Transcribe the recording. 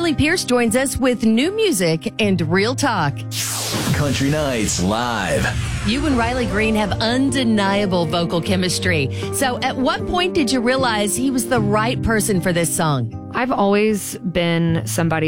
Riley Pierce joins us with new music and real talk. Country Nights Live. You and Riley Green have undeniable vocal chemistry. So at what point did you realize he was the right person for this song? I've always been somebody